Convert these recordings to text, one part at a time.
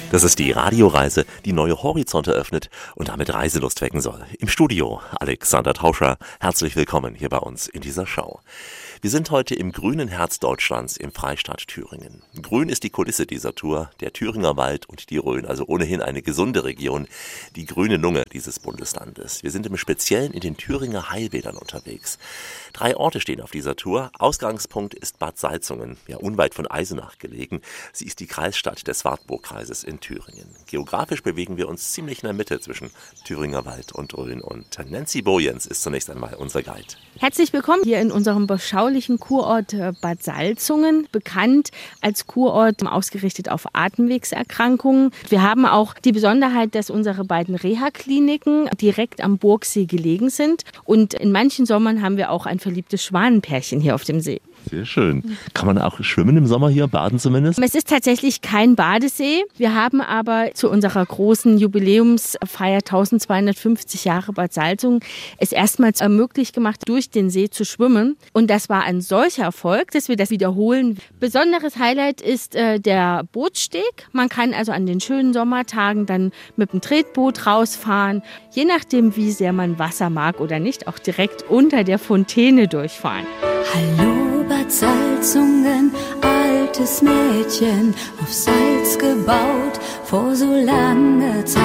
Das ist die Radioreise, die neue Horizonte öffnet und damit Reiselust wecken soll. Im Studio Alexander Tauscher. Herzlich willkommen hier bei uns in dieser Show. Wir sind heute im grünen Herz Deutschlands im Freistaat Thüringen. Grün ist die Kulisse dieser Tour, der Thüringer Wald und die Rhön, also ohnehin eine gesunde Region, die grüne Lunge dieses Bundeslandes. Wir sind im Speziellen in den Thüringer Heilbädern unterwegs. 3 Orte stehen auf dieser Tour. Ausgangspunkt ist Bad Salzungen, ja unweit von Eisenach gelegen. Sie ist die Kreisstadt des Wartburgkreises in Thüringen. Geografisch bewegen wir uns ziemlich in der Mitte zwischen Thüringer Wald und Rhön. Und Nancy Bojens ist zunächst einmal unser Guide. Herzlich willkommen hier in unserem beschaulichen Kurort Bad Salzungen, bekannt als Kurort ausgerichtet auf Atemwegserkrankungen. Wir haben auch die Besonderheit, dass unsere beiden Reha-Kliniken direkt am Burgsee gelegen sind. Und in manchen Sommern haben wir auch ein verliebtes Schwanenpärchen hier auf dem See. Sehr schön. Kann man auch schwimmen im Sommer hier, baden zumindest? Es ist tatsächlich kein Badesee. Wir haben aber zu unserer großen Jubiläumsfeier 1250 Jahre Bad Salzungen es erstmals möglich gemacht, durch den See zu schwimmen. Und das war ein solcher Erfolg, dass wir das wiederholen. Besonderes Highlight ist der Bootssteg. Man kann also an den schönen Sommertagen dann mit dem Tretboot rausfahren. Je nachdem, wie sehr man Wasser mag oder nicht, auch direkt unter der Fontäne durchfahren. Hallo Bad Salzungen, altes Mädchen, auf Salz gebaut, vor so langer Zeit.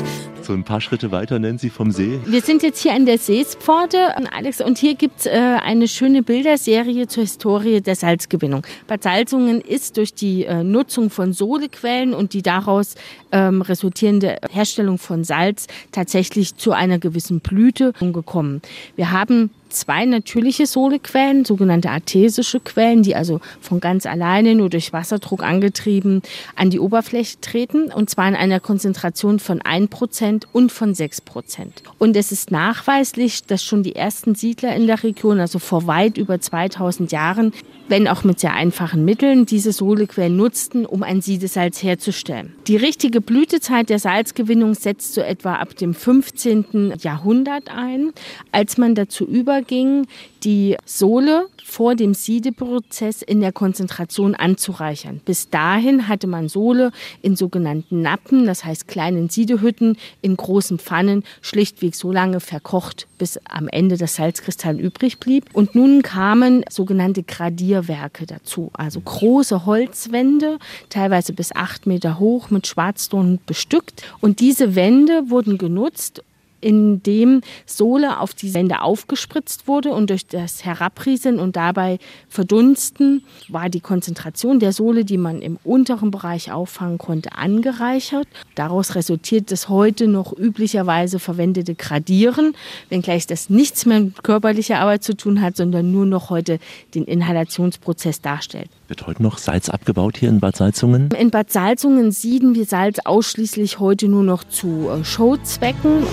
So ein paar Schritte weiter, Nancy, vom See. Wir sind jetzt hier an der Seespforte, Alex, und hier gibt es eine schöne Bilderserie zur Historie der Salzgewinnung. Bad Salzungen ist durch die Nutzung von Sohlequellen und die daraus resultierende Herstellung von Salz tatsächlich zu einer gewissen Blüte gekommen. Wir haben 2 natürliche Sohlequellen, sogenannte artesische Quellen, die also von ganz alleine nur durch Wasserdruck angetrieben an die Oberfläche treten, und zwar in einer Konzentration von 1% und von 6%. Und es ist nachweislich, dass schon die ersten Siedler in der Region, also vor weit über 2000 Jahren, wenn auch mit sehr einfachen Mitteln, diese Sohlequellen nutzten, um ein Siedesalz herzustellen. Die richtige Blütezeit der Salzgewinnung setzt so etwa ab dem 15. Jahrhundert ein, als man dazu überging, die Sohle vor dem Siedeprozess in der Konzentration anzureichern. Bis dahin hatte man Sohle in sogenannten Nappen, das heißt kleinen Siedehütten, in großen Pfannen, schlichtweg so lange verkocht, bis am Ende das Salzkristall übrig blieb. Und nun kamen sogenannte Gradierwerke dazu, also große Holzwände, teilweise bis 8 Meter hoch, mit Schwarzton bestückt. Und diese Wände wurden genutzt, indem Sohle auf die Wände aufgespritzt wurde, und durch das Herabrieseln und dabei Verdunsten war die Konzentration der Sohle, die man im unteren Bereich auffangen konnte, angereichert. Daraus resultiert das heute noch üblicherweise verwendete Gradieren, wenngleich das nichts mehr mit körperlicher Arbeit zu tun hat, sondern nur noch heute den Inhalationsprozess darstellt. Wird heute noch Salz abgebaut hier in Bad Salzungen? In Bad Salzungen sieden wir Salz ausschließlich heute nur noch zu Showzwecken.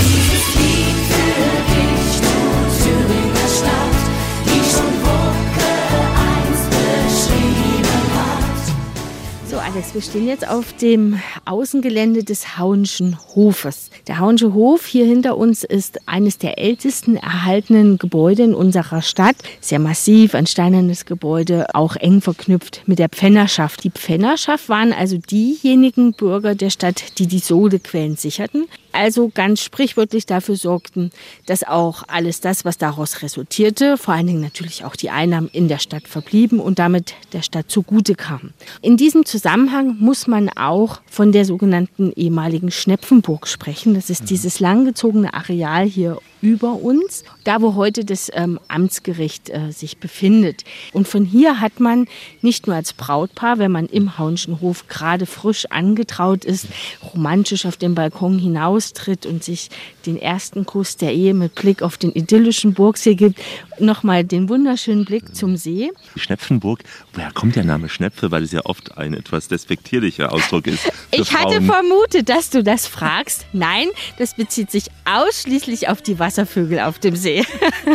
So, Alex, wir stehen jetzt auf dem Außengelände des Hauenschen Hofes. Der Hauensche Hof hier hinter uns ist eines der ältesten erhaltenen Gebäude in unserer Stadt. Sehr massiv, ein steinernes Gebäude, auch eng verknüpft mit der Pfännerschaft. Die Pfännerschaft waren also diejenigen Bürger der Stadt, die die Sohlequellen sicherten. Also ganz sprichwörtlich dafür sorgten, dass auch alles das, was daraus resultierte, vor allen Dingen natürlich auch die Einnahmen in der Stadt verblieben und damit der Stadt zugute kamen. In diesem Zusammenhang muss man auch von der sogenannten ehemaligen Schnepfenburg sprechen. Das ist dieses langgezogene Areal hier über uns, da wo heute das Amtsgericht sich befindet. Und von hier hat man nicht nur als Brautpaar, wenn man im Hauenschen Hof gerade frisch angetraut ist, romantisch auf den Balkon hinaustritt und sich den ersten Kuss der Ehe mit Blick auf den idyllischen Burgsee gibt, nochmal den wunderschönen Blick zum See. Die Schnepfenburg, woher kommt der Name Schnepfe? Weil es ja oft ein etwas despektierlicher Ausdruck ist. Ich hatte vermutet, dass du das fragst. Nein, das bezieht sich ausschließlich auf die Wasservögel auf dem See.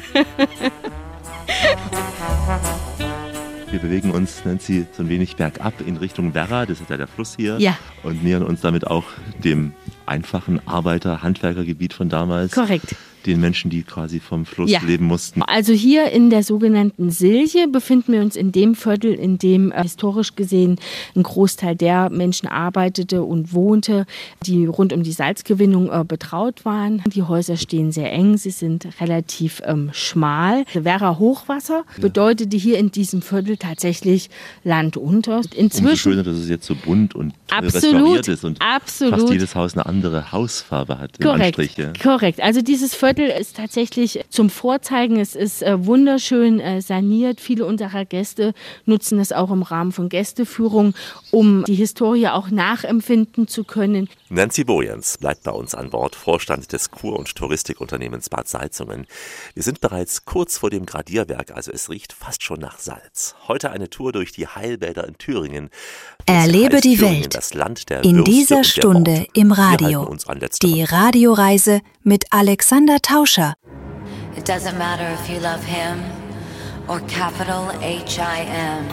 Wir bewegen uns, Nancy, so ein wenig bergab in Richtung Werra, das ist ja der Fluss hier. Ja. Und nähern uns damit auch dem einfachen Arbeiter-Handwerkergebiet von damals. Korrekt. den Menschen, die quasi vom Fluss leben mussten. Also hier in der sogenannten Silje befinden wir uns in dem Viertel, in dem historisch gesehen ein Großteil der Menschen arbeitete und wohnte, die rund um die Salzgewinnung betraut waren. Die Häuser stehen sehr eng, sie sind relativ schmal. Wäre Hochwasser, bedeutete hier in diesem Viertel tatsächlich Land unter. Inzwischen, umso schöner, dass es jetzt so bunt und restauriert ist und fast jedes Haus eine andere Hausfarbe hat. Korrekt. Also dieses Viertel ist tatsächlich zum Vorzeigen. Es ist wunderschön saniert. Viele unserer Gäste nutzen es auch im Rahmen von Gästeführungen, um die Historie auch nachempfinden zu können. Nancy Bojens bleibt bei uns an Bord, Vorstand des Kur- und Touristikunternehmens Bad Salzungen. Wir sind bereits kurz vor dem Gradierwerk, also es riecht fast schon nach Salz. Heute eine Tour durch die Heilbäder in Thüringen. Erlebe die Welt das Land der in Würste dieser Stunde im Radio. Die Radioreise mit Alexander Tauscher. It doesn't matter if you love him or capital H-I-M.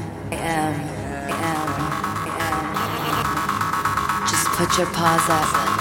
Just put your paws up.